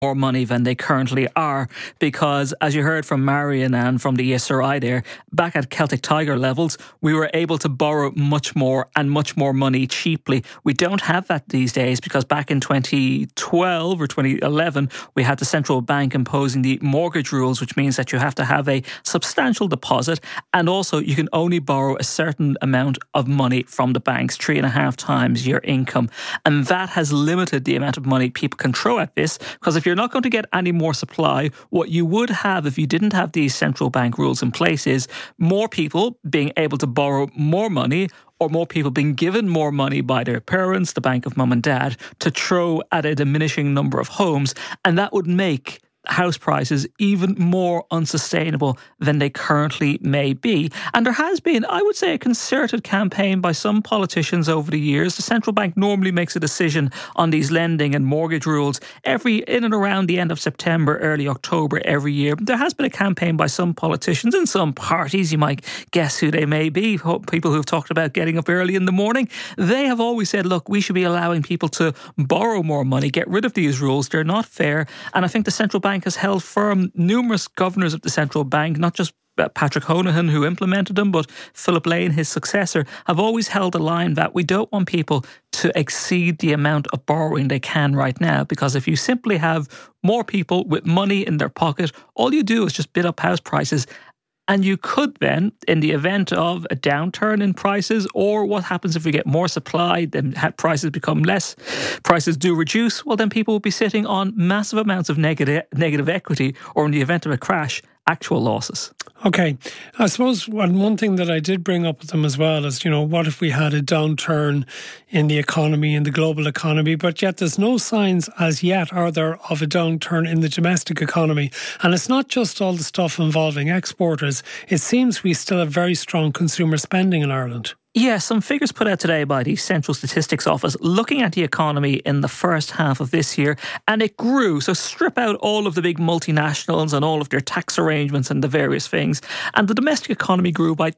more money than they currently are, because as you heard from Marion and from the ESRI there, back at Celtic Tiger levels, we were able to borrow much more and much more money cheaply. We don't have that these days, because back in 2012 or 2011, we had the central bank imposing the mortgage rules, which means that you have to have a substantial deposit, and also you can only borrow a certain amount of money from the banks, 3.5 times your income. And that has limited the amount of money people can throw at this, because if you're not going to get any more supply, what you would have if you didn't have these central bank rules in place is more people being able to borrow more money, or more people being given more money by their parents, the bank of mum and dad, to throw at a diminishing number of homes. And that would make house prices even more unsustainable than they currently may be. And there has been, I would say, a concerted campaign by some politicians over the years. The central bank normally makes a decision on these lending and mortgage rules in and around the end of September, early October every year. There has been a campaign by some politicians and some parties. You might guess who they may be. People who have talked about getting up early in the morning. They have always said, look, we should be allowing people to borrow more money, get rid of these rules. They're not fair. And I think the central bank has held firm. Numerous governors of the central bank, not just Patrick Honohan, who implemented them, but Philip Lane, his successor, have always held the line that we don't want people to exceed the amount of borrowing they can right now, because if you simply have more people with money in their pocket, all you do is just bid up house prices. And you could then, in the event of a downturn in prices, or what happens if we get more supply, then prices become less, prices do reduce, well, then people will be sitting on massive amounts of negative equity, or in the event of a crash, actual losses. Okay. I suppose one thing that I did bring up with them as well is, what if we had a downturn in the economy, in the global economy, but yet there's no signs as yet, are there, of a downturn in the domestic economy? And it's not just all the stuff involving exporters. It seems we still have very strong consumer spending in Ireland. Yeah, some figures put out today by the Central Statistics Office looking at the economy in the first half of this year, and it grew. So strip out all of the big multinationals and all of their tax arrangements and the various things, and the domestic economy grew by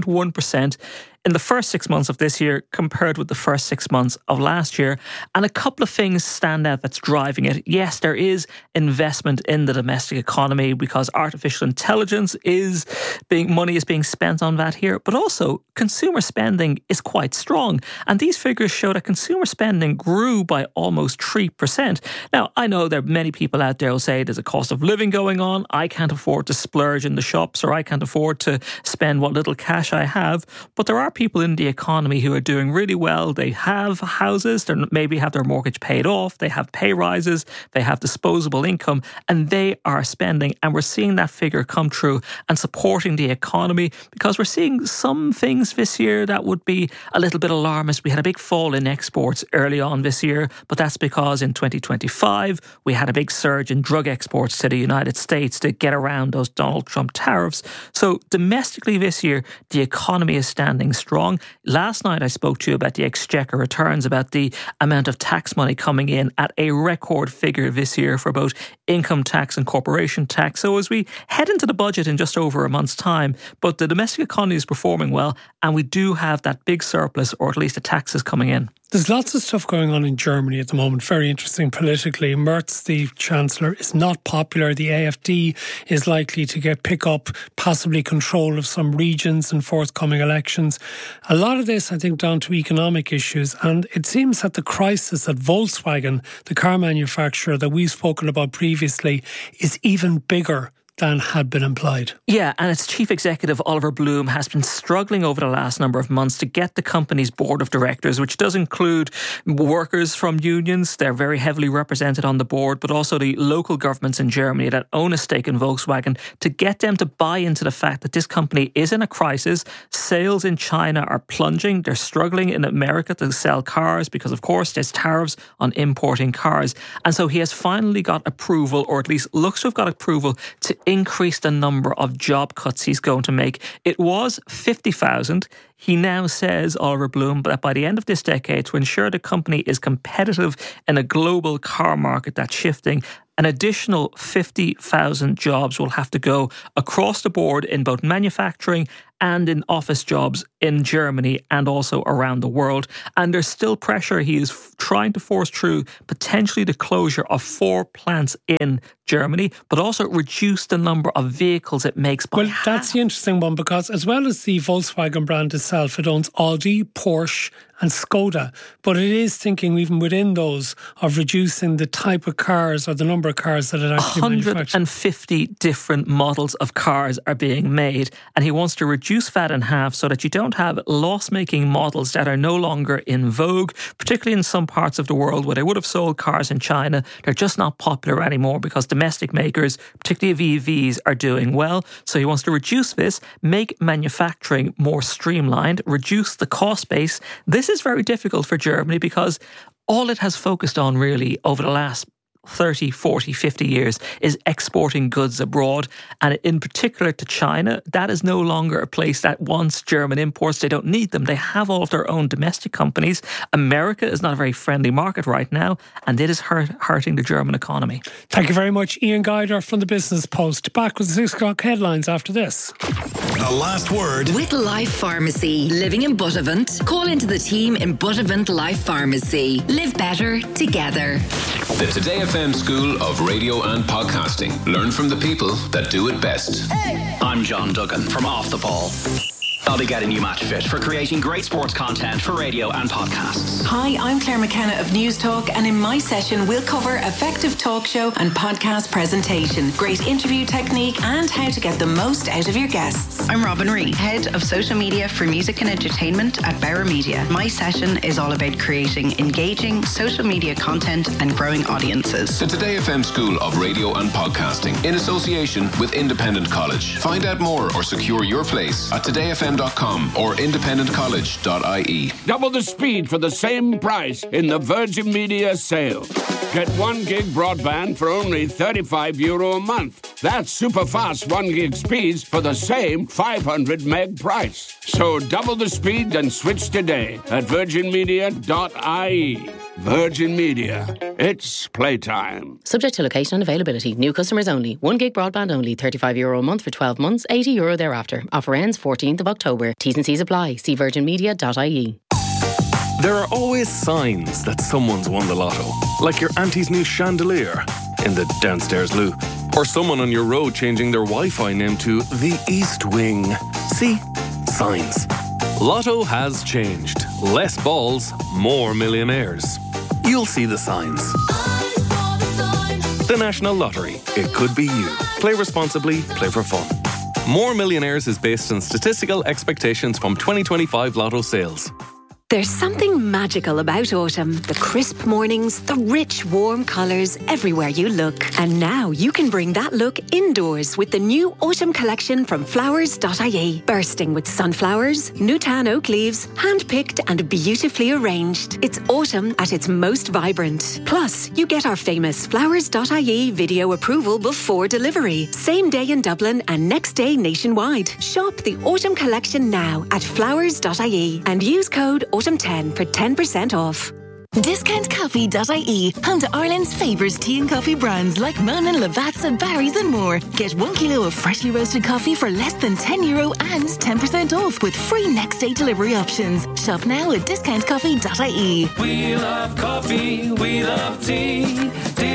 3.1% in the first 6 months of this year compared with the first 6 months of last year. And a couple of things stand out that's driving it. Yes, there is investment in the domestic economy because artificial intelligence money is being spent on that here, but also consumer spending is quite strong. And these figures show that consumer spending grew by almost 3%. Now, I know there are many people out there who say there's a cost of living going on. I can't afford to splurge in the shops, or I can't afford to spend what little cash I have. But there are people in the economy who are doing really well. They have houses, they maybe have their mortgage paid off, they have pay rises, they have disposable income, and they are spending. And we're seeing that figure come true and supporting the economy, because we're seeing some things this year that would be a little bit alarmist. We had a big fall in exports early on this year, but that's because in 2025 we had a big surge in drug exports to the United States to get around those Donald Trump tariffs. So domestically this year, the economy is standing strong. Last night I spoke to you about the Exchequer returns, about the amount of tax money coming in at a record figure this year for both income tax and corporation tax. So as we head into the budget in just over a month's time, but the domestic economy is performing well, and we do have that big surplus, or at least the taxes coming in. There's lots of stuff going on in Germany at the moment, very interesting politically. Merz, the Chancellor, is not popular. The AfD is likely to pick up possibly control of some regions in forthcoming elections. A lot of this, I think, down to economic issues. And it seems that the crisis at Volkswagen, the car manufacturer that we've spoken about previously, is even bigger than had been implied. Yeah, and its chief executive, Oliver Bloom, has been struggling over the last number of months to get the company's board of directors, which does include workers from unions. They're very heavily represented on the board, but also the local governments in Germany that own a stake in Volkswagen, to get them to buy into the fact that this company is in a crisis. Sales in China are plunging. They're struggling in America to sell cars because, of course, there's tariffs on importing cars. And so he has finally got approval, or at least looks to have got approval, to increase the number of job cuts he's going to make. It was 50,000. He now says, Oliver Bloom, that by the end of this decade, to ensure the company is competitive in a global car market that's shifting, an additional 50,000 jobs will have to go across the board in both manufacturing and in office jobs in Germany and also around the world. And there's still pressure. He is trying to force through potentially the closure of 4 plants in Germany, but also reduce the number of vehicles it makes by half. That's the interesting one, because as well as the Volkswagen brand itself, it owns Audi, Porsche and Skoda. But it is thinking, even within those, of reducing the type of cars or the number of cars that it actually manufactures. 150 different models of cars are being made, and he wants to reduce that in half so that you don't have loss-making models that are no longer in vogue, particularly in some parts of the world where they would have sold cars in China. They're just not popular anymore because domestic makers, particularly of EVs, are doing well. So he wants to reduce this, make manufacturing more streamlined, reduce the cost base. This is very difficult for Germany because all it has focused on really over the last 30, 40, 50 years is exporting goods abroad, and in particular to China. That is no longer a place that wants German imports. They don't need them. They have all of their own domestic companies. America is not a very friendly market right now, and it is hurting the German economy. Thank you very much, Ian Guider from the Business Post. Back with the 6 o'clock headlines after this. The last word with Life Pharmacy. Living in Buttevant? Call into the team in Buttevant Life Pharmacy. Live better together. The Today FM School of Radio and Podcasting. Learn from the people that do it best. I'm John Duggan from Off the Ball. I'll be getting you match fit for creating great sports content for radio and podcasts. Hi, I'm Claire McKenna of News Talk, and in my session we'll cover effective talk show and podcast presentation, great interview technique and how to get the most out of your guests. I'm Robin Reid, Head of Social Media for Music and Entertainment at Bauer Media. My session is all about creating engaging social media content and growing audiences. The Today FM School of Radio and Podcasting in association with Independent College. Find out more or secure your place at todayfm.com or independentcollege.ie. Double the speed for the same price in the Virgin Media sale. Get 1 gig broadband for only €35 a month. That's super fast 1 gig speeds for the same 500 meg price. So double the speed and switch today at virginmedia.ie. Virgin Media. It's playtime. Subject to location and availability. New customers only. 1 gig broadband only. €35 a month for 12 months. €80 thereafter. Offer ends 14th of October. T's and C's apply. See virginmedia.ie. There are always signs that someone's won the lotto. Like your auntie's new chandelier in the downstairs loo. Or someone on your road changing their Wi-Fi name to the East Wing. See? Signs. Lotto has changed. Less balls, more millionaires. You'll see the signs. The National Lottery. It could be you. Play responsibly. Play for fun. More Millionaires is based on statistical expectations from 2025 Lotto sales. There's something magical about autumn. The crisp mornings, the rich, warm colours everywhere you look. And now you can bring that look indoors with the new autumn collection from flowers.ie. Bursting with sunflowers, Newtown oak leaves, hand-picked and beautifully arranged. It's autumn at its most vibrant. Plus, you get our famous flowers.ie video approval before delivery. Same day in Dublin and next day nationwide. Shop the autumn collection now at flowers.ie and use code Autumn10 for 10% off. DiscountCoffee.ie, home to Ireland's favourite tea and coffee brands like Monin, Lavazza, Barry's and more. Get 1 kilo of freshly roasted coffee for less than €10 and 10% off with free next day delivery options. Shop now at DiscountCoffee.ie. We love coffee, we love tea.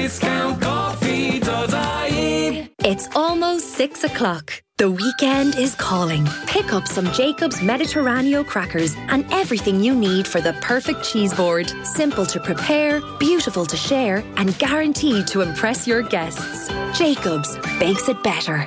DiscountCoffee.ie. It's almost 6 o'clock. The weekend is calling. Pick up some Jacob's Mediterraneo crackers and everything you need for the perfect cheese board. Simple to prepare, beautiful to share, and guaranteed to impress your guests. Jacob's bakes it better.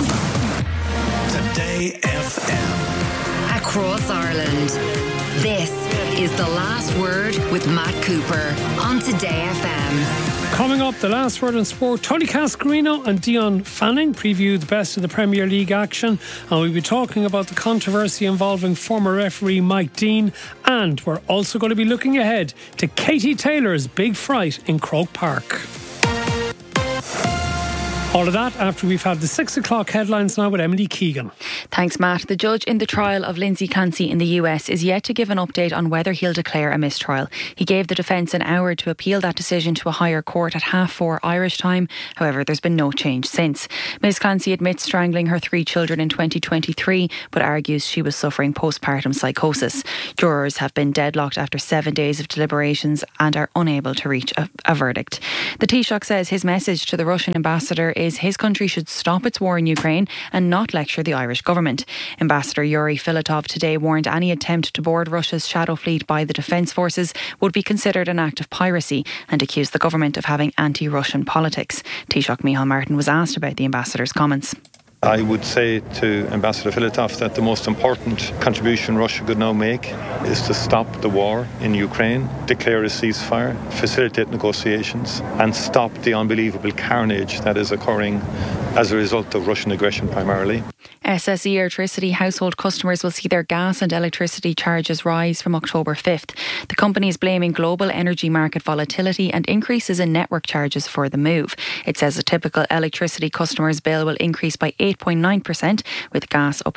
Today FM. Across Ireland. This is The Last Word with Matt Cooper on Today FM. Coming up, the last word in sport. Tony Cascarino and Dion Fanning preview the best of the Premier League action, and we'll be talking about the controversy involving former referee Mike Dean, and we're also going to be looking ahead to Katie Taylor's big fright in Croke Park. All of that after we've had the 6 o'clock headlines now with Emily Keegan. Thanks, Matt. The judge in the trial of Lindsay Clancy in the US is yet to give an update on whether he'll declare a mistrial. He gave the defence an hour to appeal that decision to a higher court at 4:30 Irish time. However, there's been no change since. Ms Clancy admits strangling her 3 children in 2023, but argues she was suffering postpartum psychosis. Jurors have been deadlocked after 7 days of deliberations and are unable to reach a verdict. The Taoiseach says his message to the Russian ambassador is his country should stop its war in Ukraine and not lecture the Irish government. Ambassador Yuri Filatov today warned any attempt to board Russia's shadow fleet by the defence forces would be considered an act of piracy and accused the government of having anti-Russian politics. Taoiseach Micheál Martin was asked about the ambassador's comments. I would say to Ambassador Filatov that the most important contribution Russia could now make is to stop the war in Ukraine, declare a ceasefire, facilitate negotiations and stop the unbelievable carnage that is occurring as a result of Russian aggression primarily. SSE Electricity household customers will see their gas and electricity charges rise from October 5th. The company is blaming global energy market volatility and increases in network charges for the move. It says a typical electricity customer's bill will increase by 8.9%, with gas up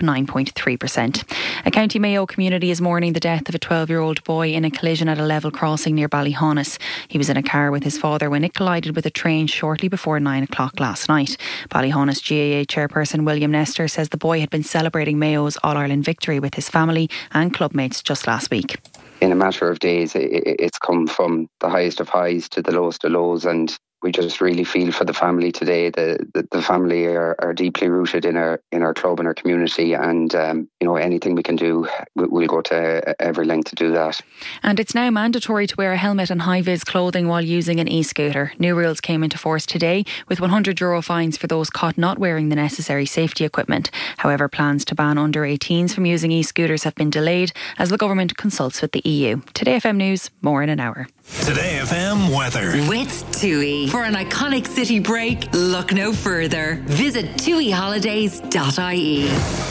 9.3%. A County Mayo community is mourning the death of a 12-year-old boy in a collision at a level crossing near Ballyhonus. He was in a car with his father when it collided with a train shortly before 9 o'clock last night. Ballyhonus GAA chairperson William Nestor says the boy had been celebrating Mayo's All-Ireland victory with his family and clubmates just last week. In a matter of days, it's come from the highest of highs to the lowest of lows, and we just really feel for the family today. The family are deeply rooted in our club and our community, and anything we can do, we'll go to every length to do that. And it's now mandatory to wear a helmet and high-vis clothing while using an e-scooter. New rules came into force today, with €100 fines for those caught not wearing the necessary safety equipment. However, plans to ban under 18s from using e-scooters have been delayed as the government consults with the EU. Today FM News, more in an hour. Today FM weather. With TUI. For an iconic city break, look no further. Visit tuiholidays.ie.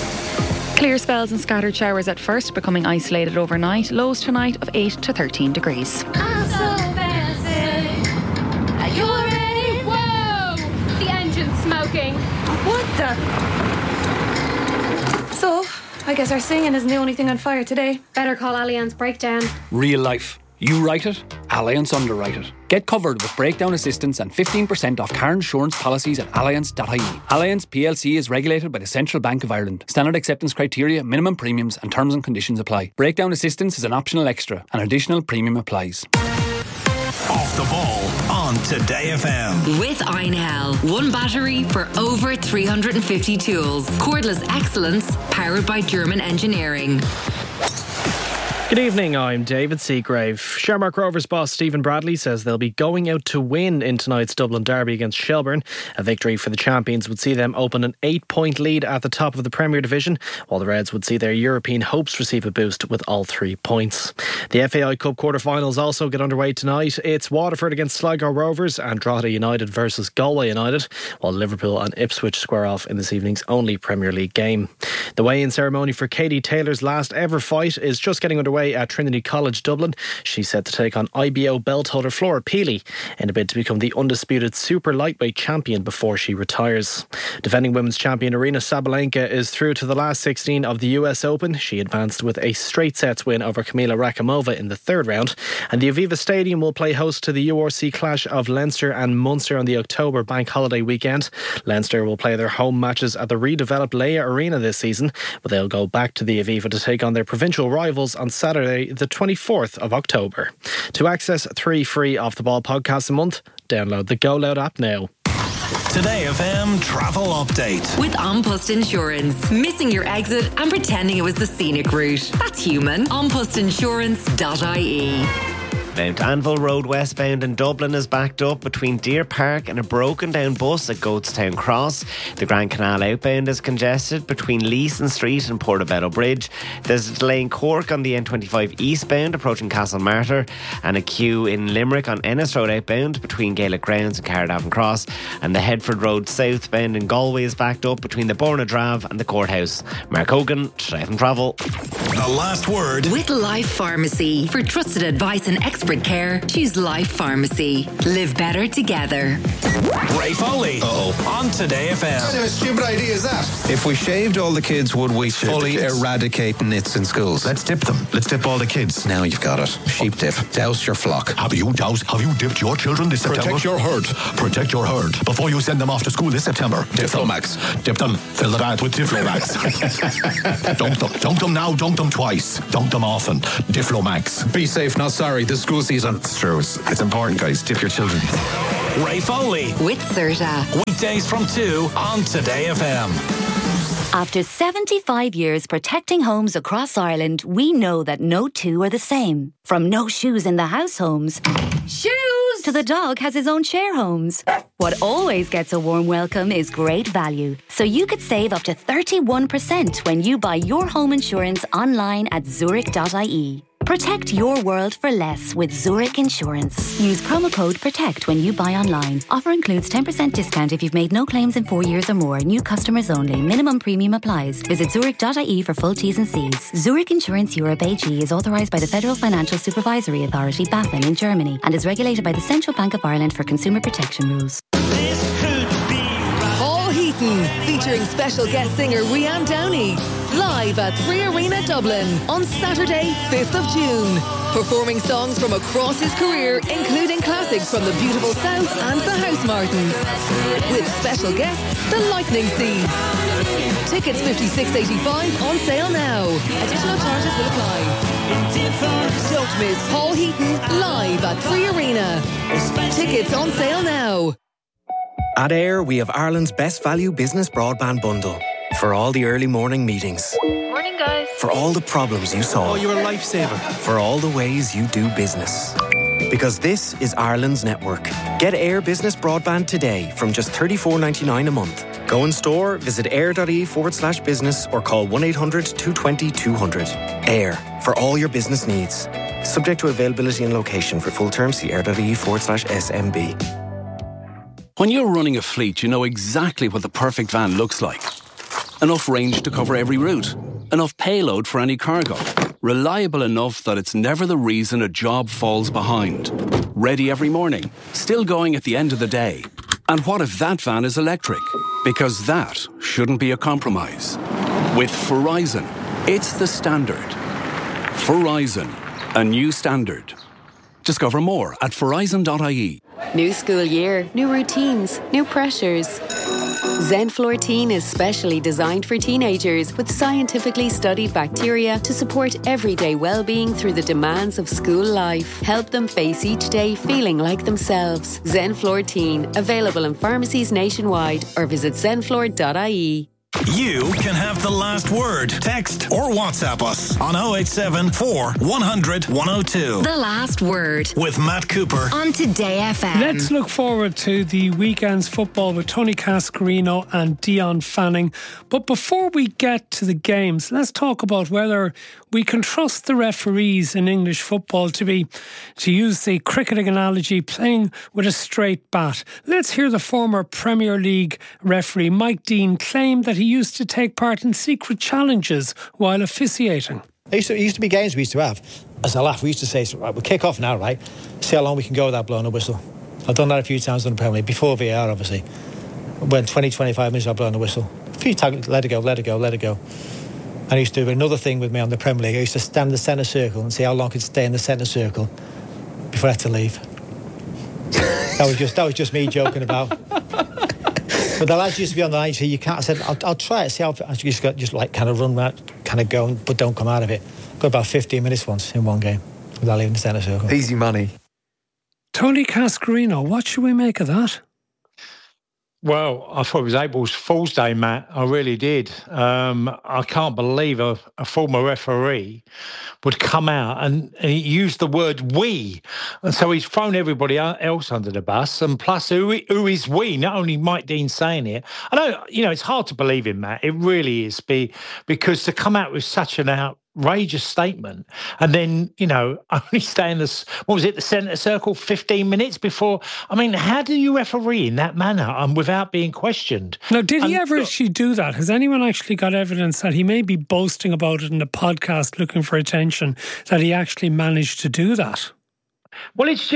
Clear spells and scattered showers at first, becoming isolated overnight. Lows tonight of 8 to 13 degrees. I'm so fancy. Are you ready? Whoa! The engine's smoking. What the? So, I guess our singing isn't the only thing on fire today. Better call Allianz Breakdown. Real life. You write it, Allianz underwrite it. Get covered with breakdown assistance and 15% off car insurance policies at allianz.ie. Allianz PLC is regulated by the Central Bank of Ireland. Standard acceptance criteria, minimum premiums and terms and conditions apply. Breakdown assistance is an optional extra. An additional premium applies. Off the ball on Today FM. With Einhell. One battery for over 350 tools. Cordless excellence powered by German engineering. Good evening, I'm David Seagrave. Shamrock Rovers boss Stephen Bradley says they'll be going out to win in tonight's Dublin derby against Shelbourne. A victory for the champions would see them open an 8-point lead at the top of the Premier Division, while the Reds would see their European hopes receive a boost with all 3 points. The FAI Cup quarter-finals also get underway tonight. It's Waterford against Sligo Rovers and Drogheda United versus Galway United, while Liverpool and Ipswich square off in this evening's only Premier League game. The weigh-in ceremony for Katie Taylor's last ever fight is just getting underway at Trinity College Dublin. She's set to take on IBO belt holder Flora Peely in a bid to become the undisputed super lightweight champion before she retires. Defending women's champion Aryna Sabalenka is through to the last 16 of the US Open. She advanced with a straight sets win over Kamila Rakimova in the third round, and the Aviva Stadium will play host to the URC clash of Leinster and Munster on the October bank holiday weekend. Leinster will play their home matches at the redeveloped Leia Arena this season, but they'll go back to the Aviva to take on their provincial rivals on Saturday the 24th of October. To access 3 free Off the Ball podcasts a month, download the Go Loud app now. Today FM travel update. With An Post Insurance. Missing your exit and pretending it was the scenic route. That's human. anpostinsurance.ie. Mount Anvil Road westbound in Dublin is backed up between Deer Park and a broken down bus at Goatstown Cross. The Grand Canal outbound is congested between Leeson Street and Portobello Bridge. There's a delay in Cork on the N25 eastbound approaching Castlemartyr, and a queue in Limerick on Ennis Road outbound between Gaelic Grounds and Cardiff Cross. And the Headford Road southbound in Galway is backed up between the Borna Drave and the Courthouse. Mark Hogan, Today FM Travel. The last word. With Life Pharmacy. For trusted advice and expertise desperate care? Choose Life Pharmacy. Live better together. Ray Foley on Today FM. What kind of a stupid idea is that? If we shaved all the kids, would we fully eradicate nits in schools? Let's dip them. Let's dip all the kids. Now you've got it. Sheep dip. Douse your flock. Have you dipped your children this September? Protect your herd. Protect your herd. Before you send them off to school this September. Diflomax. Dip them. Fill the bath with Diflomax. Dunk them. Dunk them now. Dunk them twice. Dunk them often. Diflomax. Be safe, not sorry. This school season. It's true. It's important, guys. Dip your children. Ray Foley. With Serta. Weekdays from 2 on Today FM. After 75 years protecting homes across Ireland, we know that no two are the same. From no shoes in the house homes, shoes, to the dog has his own share homes. What always gets a warm welcome is great value. So you could save up to 31% when you buy your home insurance online at Zurich.ie. Protect your world for less with Zurich Insurance. Use promo code PROTECT when you buy online. Offer includes 10% discount if you've made no claims in 4 years or more. New customers only. Minimum premium applies. Visit Zurich.ie for full T's and C's. Zurich Insurance Europe AG is authorised by the Federal Financial Supervisory Authority, BaFin, in Germany, and is regulated by the Central Bank of Ireland for consumer protection rules. Paul Heaton, featuring special guest singer Rianne Downey, live at 3 Arena Dublin on Saturday, 5th of June. Performing songs from across his career, including classics from the Beautiful South and the Housemartins. With special guests, the Lightning Seeds. Tickets $56.85 on sale now. Additional charges will apply. Don't miss Paul Heaton live at 3 Arena. Tickets on sale now. At Air, we have Ireland's best value business broadband bundle. For all the early morning meetings. Morning, guys. For all the problems you solve. Oh, you're a lifesaver. For all the ways you do business. Because this is Ireland's network. Get Air Business Broadband today from just $34.99 a month. Go in store, visit air.ie/business or call 1-800-220-200. Air, for all your business needs. Subject to availability and location. For full terms, see air.ie/SMB. When you're running a fleet, you know exactly what the perfect van looks like. Enough range to cover every route. Enough payload for any cargo. Reliable enough that it's never the reason a job falls behind. Ready every morning. Still going at the end of the day. And what if that van is electric? Because that shouldn't be a compromise. With Verizon, it's the standard. Verizon, a new standard. Discover more at verizon.ie. New school year, new routines, new pressures. Zenflortine is specially designed for teenagers with scientifically studied bacteria to support everyday well-being through the demands of school life. Help them face each day feeling like themselves. Zenflortine, available in pharmacies nationwide or visit zenflor.ie. You can have the last word. Text or WhatsApp us on 087 4 100 102. The Last Word. With Matt Cooper. On Today FM. Let's look forward to the weekend's football with Tony Cascarino and Dion Fanning. But before we get to the games, let's talk about whether we can trust the referees in English football to be, to use the cricketing analogy, playing with a straight bat. Let's hear the former Premier League referee Mike Dean claim that he used to take part in secret challenges while officiating. It used to be games we used to have. As a laugh, we used to say, right, we'll kick off now, right? See how long we can go without blowing a whistle. I've done that a few times in the Premier League, before VAR, obviously. When 20-25 minutes I've blown a whistle. A few times, let it go. And I used to do another thing with me on the Premier League. I used to stand in the centre circle and see how long I could stay in the centre circle before I had to leave. That was just me joking about. But the lads used to be on the line, so you can't. I said, I'll try it, see how. I just like kind of run around, kind of go, but don't come out of it. Got about 15 minutes once in one game without leaving the centre circle. Easy money. Tony Cascarino, what should we make of that? Well, I thought it was April Fool's Day, Matt. I really did. I can't believe a former referee would come out and he used the word "we," and so he's thrown everybody else under the bus. And plus, who is we? Not only Mike Dean saying it. I know, it's hard to believe him, Matt. It really is, because to come out with such an outrageous statement and then, only stay in the centre circle 15 minutes before. I mean, how do you referee in that manner and without being questioned? Now, did he ever actually do that? Has anyone actually got evidence that he may be boasting about it in the podcast, looking for attention, that he actually managed to do that? Well, it's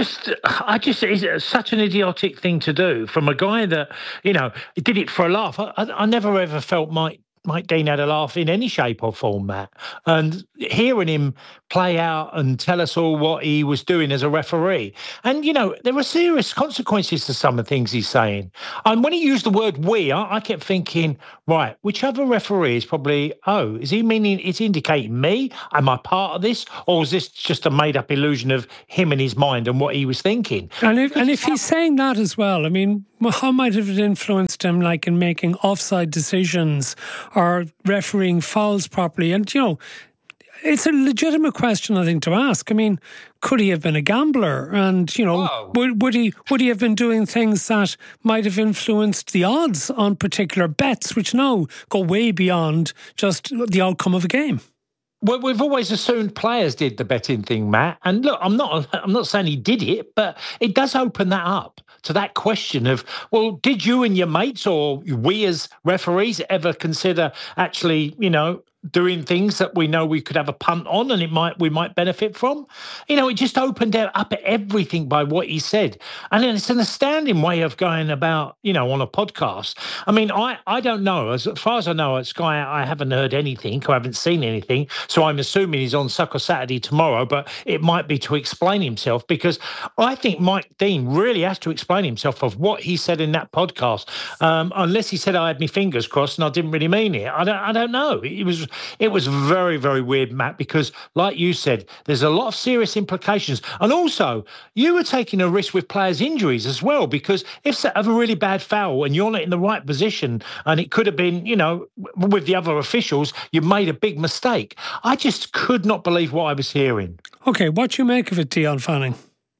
such an idiotic thing to do from a guy that, did it for a laugh. I never ever felt Mike Dean had a laugh in any shape or form, Matt. And hearing him play out and tell us all what he was doing as a referee. And, there are serious consequences to some of the things he's saying. And when he used the word we, I kept thinking, right, which other referee is probably, is he indicating me? Am I part of this? Or is this just a made-up illusion of him and his mind and what he was thinking? And if he's saying that as well, I mean, how might have it influenced him, like in making offside decisions or refereeing fouls properly? And, it's a legitimate question, I think, to ask. I mean, could he have been a gambler? And, would he have been doing things that might have influenced the odds on particular bets, which now go way beyond just the outcome of a game? Well, we've always assumed players did the betting thing, Matt. And look, I'm not saying he did it, but it does open that up to that question of, well, did you and your mates or we as referees ever consider actually, doing things that we know we could have a punt on and we might benefit from? It just opened up everything by what he said. And then it's an astounding way of going about, on a podcast. I mean, I don't know. As far as I know, at Sky, I haven't heard anything. I haven't seen anything. So I'm assuming he's on Soccer Saturday tomorrow, but it might be to explain himself, because I think Mike Dean really has to explain himself of what he said in that podcast. Unless he said I had my fingers crossed and I didn't really mean it. I don't know. It was very, very weird, Matt, because like you said, there's a lot of serious implications. And also, you were taking a risk with players' injuries as well, because if they have a really bad foul and you're not in the right position and it could have been, with the other officials, you made a big mistake. I just could not believe what I was hearing. OK, what do you make of it, Dion Fanning?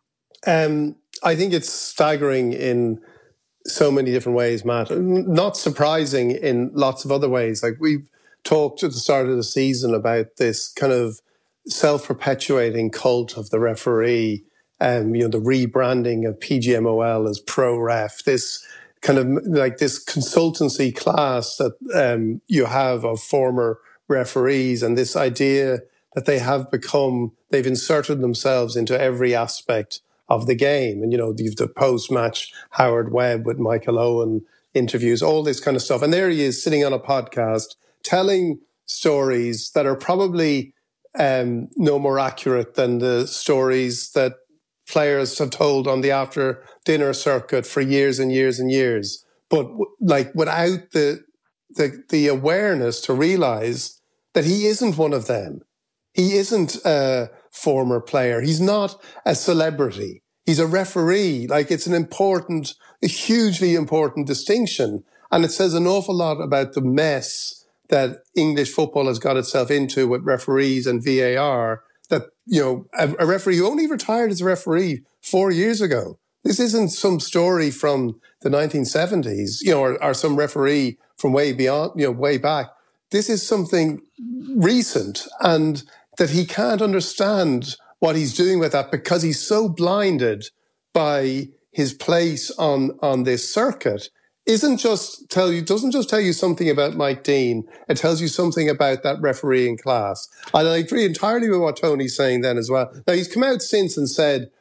I think it's staggering in so many different ways, Matt. Not surprising in lots of other ways. Like we've talked at the start of the season about this kind of self-perpetuating cult of the referee, the rebranding of PGMOL as pro ref, this kind of like this consultancy class that you have of former referees, and this idea that they've inserted themselves into every aspect of the game. And, you've the post-match Howard Webb with Michael Owen interviews, all this kind of stuff. And there he is sitting on a podcast telling stories that are probably no more accurate than the stories that players have told on the after-dinner circuit for years and years and years. But without the awareness to realise that he isn't one of them. He isn't a former player. He's not a celebrity. He's a referee. It's a hugely important distinction. And it says an awful lot about the mess that English football has got itself into with referees and VAR, that, a referee who only retired as a referee 4 years ago. This isn't some story from the 1970s, or some referee from way back. This is something recent, and that he can't understand what he's doing with that because he's so blinded by his place on this circuit. Doesn't just tell you something about Mike Dean. It tells you something about that refereeing class. And I agree entirely with what Tony's saying then as well. Now, he's come out since and said,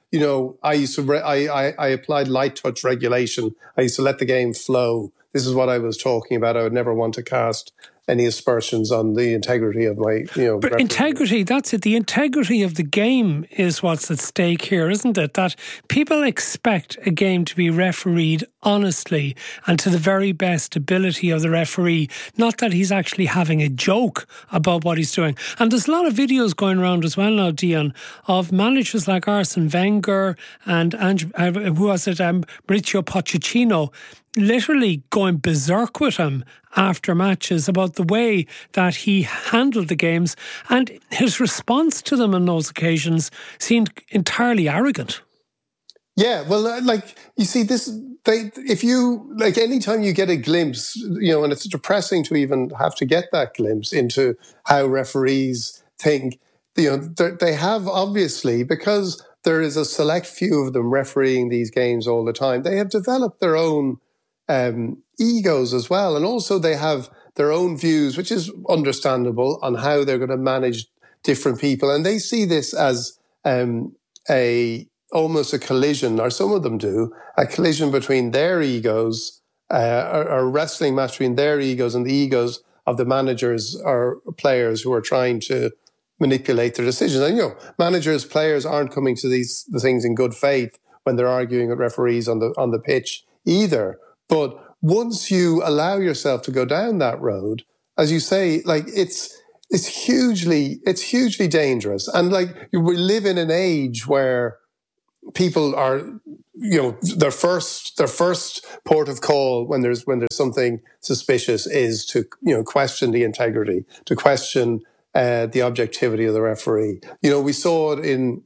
I applied light touch regulation. I used to let the game flow. This is what I was talking about. I would never want to cast any aspersions on the integrity of my, But integrity, that's it. The integrity of the game is what's at stake here, isn't it? That people expect a game to be refereed honestly and to the very best ability of the referee, not that he's actually having a joke about what he's doing. And there's a lot of videos going around as well now, Dion, of managers like Arsene Wenger and Mauricio Pochettino literally going berserk with him after matches about the way that he handled the games, and his response to them on those occasions seemed entirely arrogant. Yeah, well, you see this, anytime you get a glimpse, and it's depressing to even have to get that glimpse into how referees think, they have obviously, because there is a select few of them refereeing these games all the time, they have developed their own egos as well. And also they have their own views, which is understandable, on how they're going to manage different people. And they see this as a almost a collision, or some of them do, a collision between their egos, a wrestling match between their egos and the egos of the managers or players who are trying to manipulate their decisions. And, managers, players aren't coming to the things in good faith when they're arguing with referees on the pitch either. But once you allow yourself to go down that road, as you say, like it's hugely dangerous. And like we live in an age where people are, their first port of call when there's something suspicious is to question the integrity, to question the objectivity of the referee. We saw it in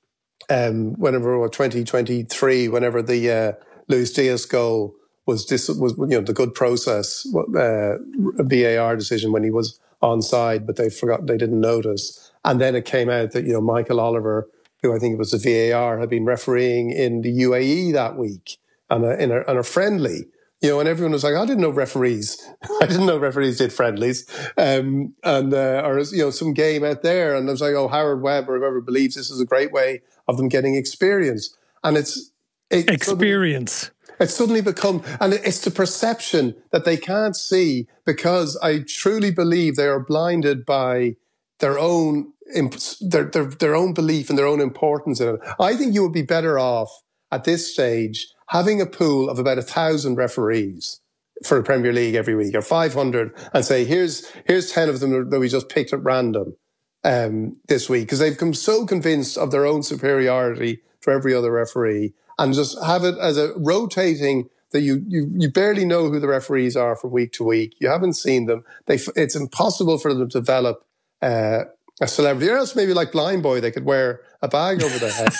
2023, whenever the Luis Diaz goal was the good process VAR decision when he was onside, but they didn't notice, and then it came out that Michael Oliver, who I think it was the VAR, had been refereeing in the UAE that week on a friendly. And everyone was like, I didn't know referees did friendlies, or some game out there. And I was like, Howard Webb or whoever believes this is a great way of them getting experience. And it's suddenly become, and it's the perception that they can't see, because I truly believe they are blinded by their own belief and their own importance in it. I think you would be better off at this stage having a pool of about 1,000 referees for the Premier League every week, or 500, and say, here's 10 of them that we just picked at random this week, because they've become so convinced of their own superiority to every other referee, and just have it as a rotating that you barely know who the referees are from week to week. You haven't seen them. It's impossible for them to develop a celebrity, or else maybe like Blind Boy, they could wear a bag over their head,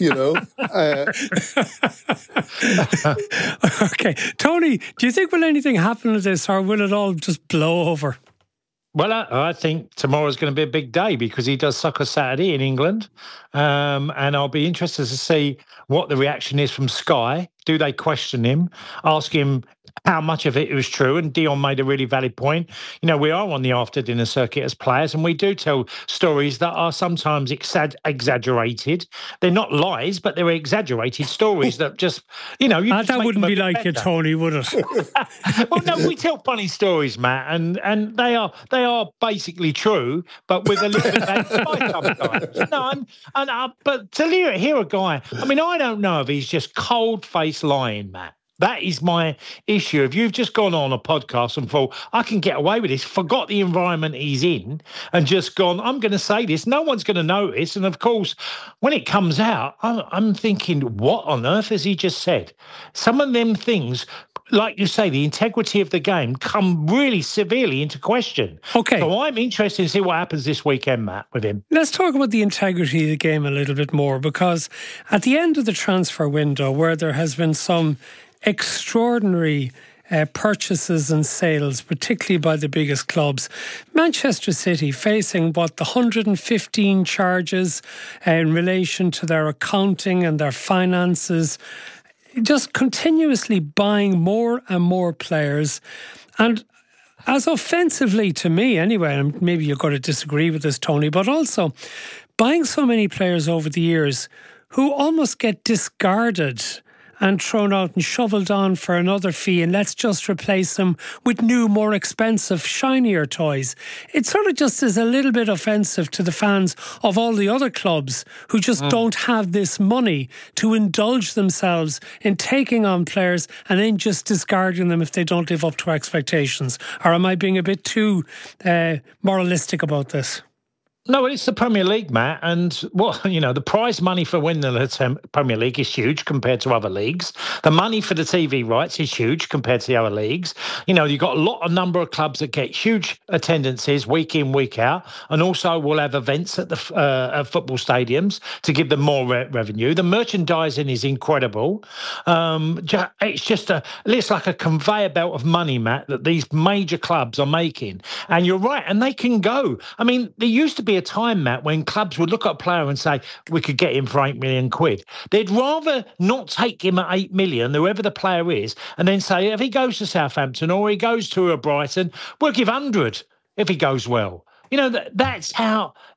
Okay. Tony, do you think will anything happen to this, or will it all just blow over? Well, I think tomorrow's going to be a big day, because he does Soccer Saturday in England. And I'll be interested to see what the reaction is from Sky. Do they question him, ask him how much of it was true? And Dion made a really valid point. We are on the after dinner circuit as players, and we do tell stories that are sometimes exaggerated. They're not lies, but they're exaggerated stories that just, that wouldn't be like you, Tony, would it? Well, no, we tell funny stories, Matt, and they are basically true, but with a little bit of spice sometimes. No, but to hear a guy, I don't know if he's just cold-faced lying, Matt. That is my issue. If you've just gone on a podcast and thought, I can get away with this, forgot the environment he's in, and just gone, I'm going to say this, no one's going to notice. And of course, when it comes out, I'm thinking, what on earth has he just said? Some of them things, like you say, the integrity of the game come really severely into question. Okay. So I'm interested to see what happens this weekend, Matt, with him. Let's talk about the integrity of the game a little bit more, because at the end of the transfer window, where there has been some extraordinary purchases and sales, particularly by the biggest clubs, Manchester City facing the 115 charges in relation to their accounting and their finances, just continuously buying more and more players. And as offensively to me anyway, and maybe you're going to disagree with this, Tony, but also buying so many players over the years who almost get discarded and thrown out and shoveled on for another fee, and let's just replace them with new, more expensive, shinier toys. It sort of just is a little bit offensive to the fans of all the other clubs who just don't have this money to indulge themselves in taking on players and then just discarding them if they don't live up to expectations. Or am I being a bit too moralistic about this? No, it's the Premier League, Matt, and the prize money for winning the Premier League is huge compared to other leagues. The money for the TV rights is huge compared to the other leagues. You've got a number of clubs that get huge attendances week in, week out, and also will have events at the football stadiums to give them more revenue. The merchandising is incredible. It's like a conveyor belt of money, Matt, that these major clubs are making. And you're right, and they can go. There used to be a time, Matt, when clubs would look at a player and say, we could get him for £8 million. They'd rather not take him at £8 million, whoever the player is, and then say, if he goes to Southampton or he goes to a Brighton, we'll give 100 if he goes well. That's how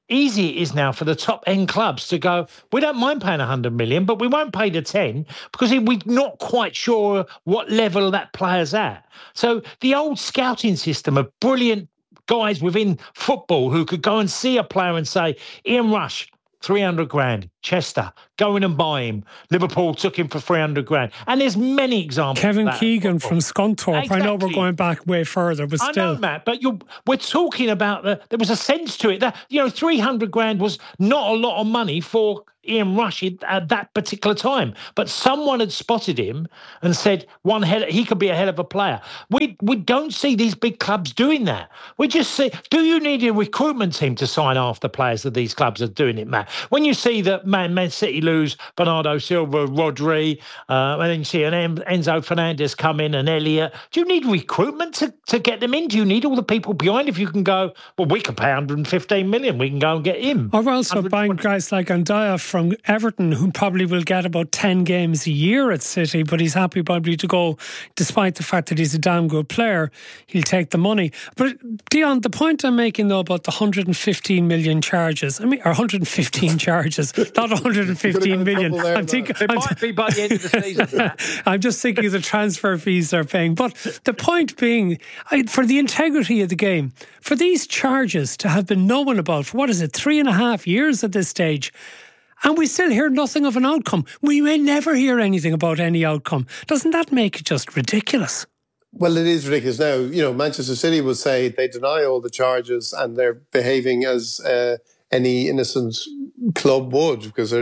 easy it is now for the top end clubs to go, we don't mind paying 100 million, but we won't pay the 10 because we're not quite sure what level that player's at. So the old scouting system of brilliant guys within football who could go and see a player and say, Ian Rush, 300 grand. Chester, go in and buy him. Liverpool took him for 300 grand. And there's many examples. Kevin of that Keegan from Scunthorpe. Exactly. I know we're going back way further, but still. I know, Matt, but we're talking about there was a sense to it. That 300 grand was not a lot of money for Ian Rush at that particular time. But someone had spotted him and said, he could be a hell of a player. We don't see these big clubs doing that. We just see, do you need a recruitment team to sign after players that these clubs are doing it, Matt? When you see that Man City lose Bernardo Silva, Rodri, and then you see an Enzo Fernandez come in and Elliott. Do you need recruitment to get them in? Do you need all the people behind? If you can go, well, we could pay 115 million, we can go and get him. Or also buying guys like Andaya from Everton, who probably will get about 10 games a year at City, but he's happy probably to go, despite the fact that he's a damn good player, he'll take the money. But Dion, the point I'm making though about the 115 million charges, or 115 charges, not 115 million. I'm thinking, it might be by the end of the season. I'm just thinking of the transfer fees they're paying. But the point being, for the integrity of the game, for these charges to have been known about for, 3.5 years at this stage, and we still hear nothing of an outcome. We may never hear anything about any outcome. Doesn't that make it just ridiculous? Well, it is ridiculous now. Manchester City will say they deny all the charges and they're behaving as any innocent club would, because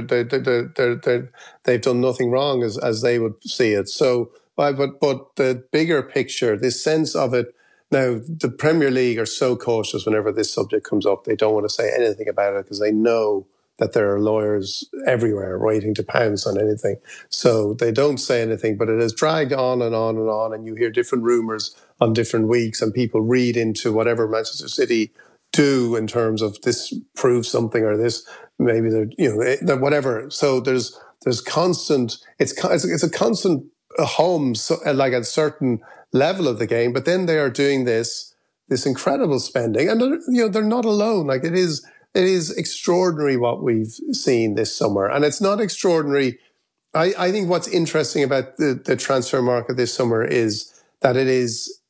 they've done nothing wrong as they would see it. So, but the bigger picture, this sense of it. Now, the Premier League are so cautious whenever this subject comes up. They don't want to say anything about it because they know that there are lawyers everywhere waiting to pounce on anything. So they don't say anything, but it has dragged on and on and on, and you hear different rumours on different weeks, and people read into whatever Manchester City do in terms of this proves something or this maybe they're whatever. So there's constant. It's a constant hum, like at a certain level of the game. But then they are doing this incredible spending, and they're not alone. Like it is extraordinary what we've seen this summer, and it's not extraordinary. I think what's interesting about the transfer market this summer is that it is,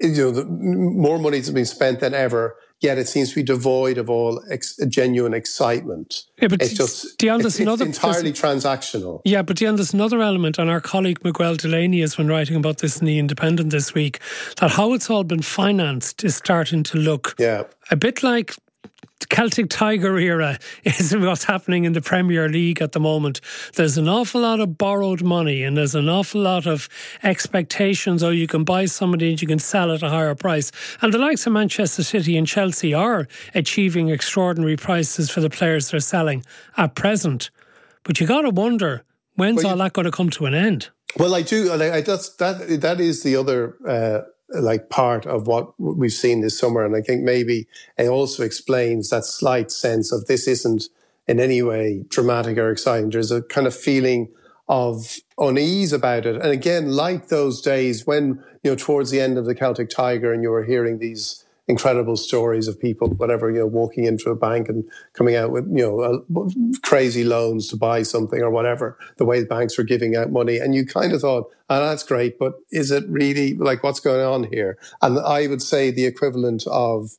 more money has been spent than ever. Yet it seems to be devoid of all genuine excitement. Yeah, but it's just Dion, it's entirely transactional. Yeah, but Dion, there's another element, and our colleague Miguel Delaney has been writing about this in The Independent this week, that how it's all been financed is starting to look a bit like Celtic Tiger era is what's happening in the Premier League at the moment. There's an awful lot of borrowed money, and there's an awful lot of expectations. You can buy somebody and you can sell at a higher price. And the likes of Manchester City and Chelsea are achieving extraordinary prices for the players they're selling at present. But you got to wonder, when's all that going to come to an end? Well, I do. That is the other part of what we've seen this summer. And I think maybe it also explains that slight sense of this isn't in any way dramatic or exciting. There's a kind of feeling of unease about it. And again, like those days when, towards the end of the Celtic Tiger and you were hearing these incredible stories of people, walking into a bank and coming out with, crazy loans to buy something or whatever, the way the banks were giving out money. And you kind of thought, that's great, but is it really, what's going on here? And I would say the equivalent of,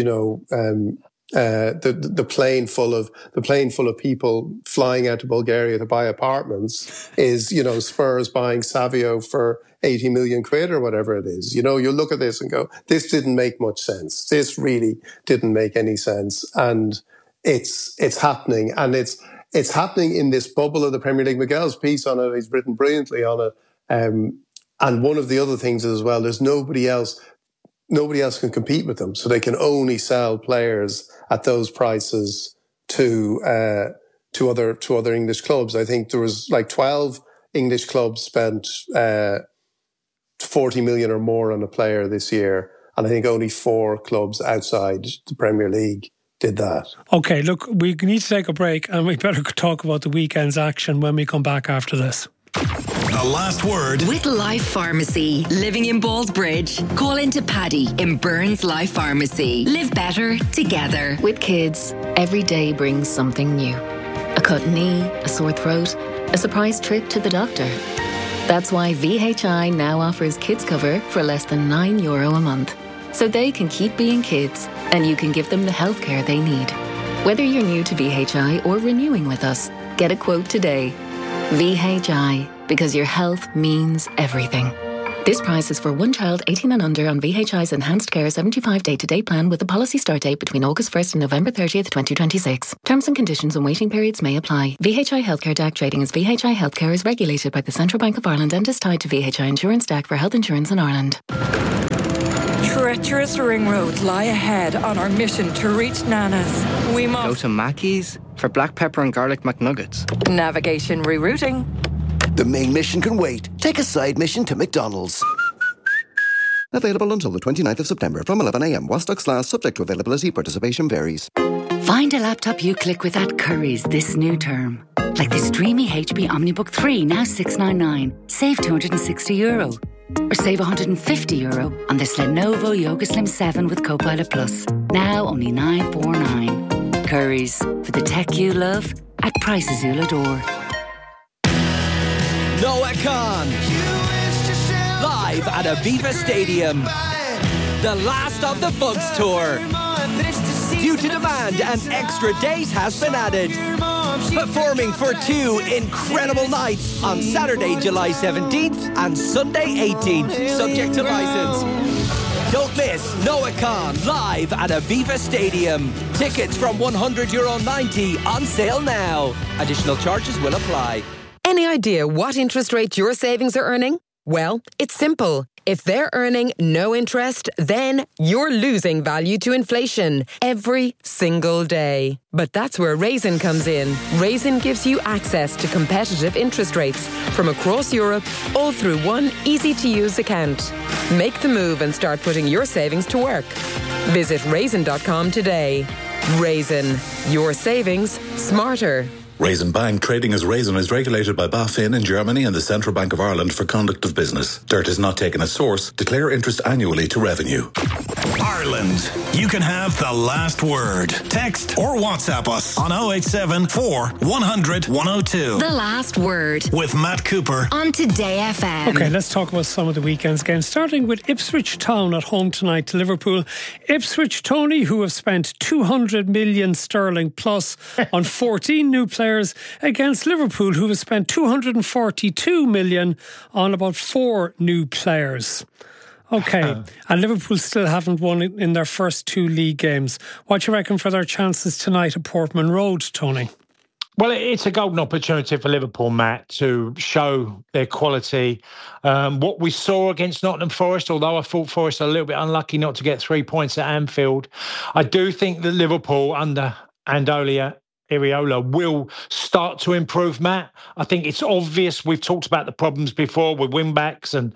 the plane full of people flying out to Bulgaria to buy apartments is, Spurs buying Savio for 80 million quid or whatever it is. You look at this and go, this didn't make much sense. This really didn't make any sense. And it's happening. And it's happening in this bubble of the Premier League. Miguel's piece on it, he's written brilliantly on it. And one of the other things is as well, there's nobody else can compete with them. So they can only sell players at those prices to other English clubs. I think there was 12 English clubs spent 40 million or more on a player this year. And I think only 4 clubs outside the Premier League did that. Okay, look, we need to take a break and we better talk about the weekend's action when we come back after this. The last word. With Life Pharmacy. Living in Ballsbridge. Call into Paddy in Burns Life Pharmacy. Live better together. With kids, every day brings something new. A cut knee, a sore throat, a surprise trip to the doctor. That's why VHI now offers kids cover for less than €9 a month. So they can keep being kids and you can give them the healthcare they need. Whether you're new to VHI or renewing with us, get a quote today. VHI, because your health means everything. This price is for one child 18 and under on VHI's Enhanced Care 75 day-to-day plan with a policy start date between August 1st and November 30th, 2026. Terms and conditions and waiting periods may apply. VHI Healthcare DAC trading as VHI Healthcare is regulated by the Central Bank of Ireland and is tied to VHI Insurance DAC for health insurance in Ireland. Treacherous ring roads lie ahead on our mission to reach Nana's. We must go to Mackey's for black pepper and garlic McNuggets. Navigation rerouting. The main mission can wait. Take a side mission to McDonald's. Available until the 29th of September from 11 a.m. while stocks last, subject to availability. Participation varies. Find a laptop you click with at Currys this new term. Like this dreamy HP OmniBook 3, now $699. Save €260. Or save €150 on this Lenovo Yoga Slim 7 with Copilot Plus. Now only $949. Currys, for the tech you love at prices you'll adore. Noah Khan, live at Aviva Stadium. The last of the Bugs Tour. Due to demand, an extra date has been added. Performing for 2 incredible nights on Saturday, July 17th and Sunday 18th, subject to licence. Don't miss Noah Khan live at Aviva Stadium. Tickets from €100.90 on sale now. Additional charges will apply. Any idea what interest rate your savings are earning? Well, it's simple. If they're earning no interest, then you're losing value to inflation every single day. But that's where Raisin comes in. Raisin gives you access to competitive interest rates from across Europe, all through one easy-to-use account. Make the move and start putting your savings to work. Visit raisin.com today. Raisin, your savings smarter. Raisin Bank trading as Raisin is regulated by BaFin in Germany and the Central Bank of Ireland for conduct of business. Dirt is not taken as source. Declare interest annually to revenue. Ireland. You can have the last word. Text or WhatsApp us on 087 4 100 102. The last word. With Matt Cooper. On Today FM. Okay, let's talk about some of the weekend's games, starting with Ipswich Town at home tonight to Liverpool. Ipswich, Tony, who have spent 200 million sterling plus on 14 new players, against Liverpool, who have spent 242 million on about 4 new players. Okay, and Liverpool still haven't won in their first 2 league games. What do you reckon for their chances tonight at Portman Road, Tony? Well, it's a golden opportunity for Liverpool, Matt, to show their quality. What we saw against Nottingham Forest, although I thought Forest a little bit unlucky not to get 3 points at Anfield, I do think that Liverpool under Andolia Iraola will start to improve, Matt. I think it's obvious. We've talked about the problems before with wing-backs, and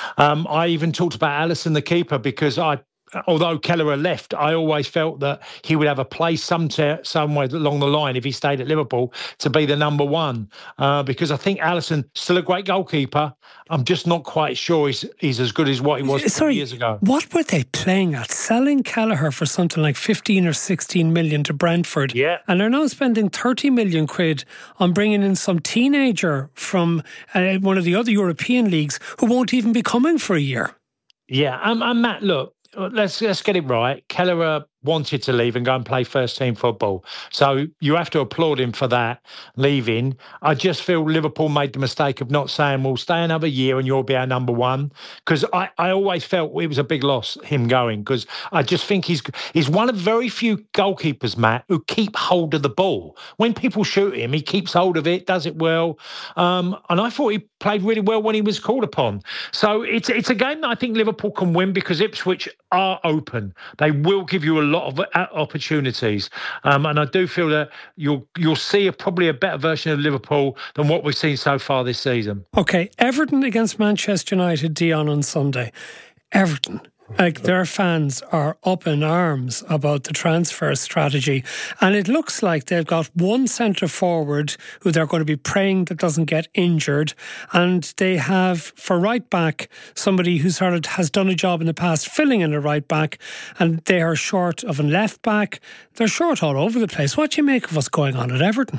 I even talked about Alisson, the keeper, because although Kelleher left, I always felt that he would have a place somewhere along the line if he stayed at Liverpool to be the number one. Because I think Alisson, still a great goalkeeper. I'm just not quite sure he's as good as what he was 2 years ago. What were they playing at? Selling Kelleher for something like 15 or 16 million to Brentford. Yeah. And they're now spending 30 million quid on bringing in some teenager from one of the other European leagues who won't even be coming for a year. Yeah. And Matt, look, let's get it right. Kelleher wanted to leave and go and play first team football. So you have to applaud him for that, leaving. I just feel Liverpool made the mistake of not saying, well, stay another year and you'll be our number one. Because I always felt it was a big loss, him going, because I just think he's one of very few goalkeepers, Matt, who keep hold of the ball. When people shoot him, he keeps hold of it, does it well. And I thought he played really well when he was called upon. So it's a game that I think Liverpool can win because Ipswich are open. They will give you a lot of opportunities, and I do feel that you'll see probably a better version of Liverpool than what we've seen so far this season. Okay, Everton against Manchester United, Dion, on Sunday. Everton, Like, their fans are up in arms about the transfer strategy. And it looks like they've got one centre forward who they're going to be praying that doesn't get injured. And they have, for right back, somebody who sort of has done a job in the past filling in a right back. And they are short of a left back. They're short all over the place. What do you make of what's going on at Everton?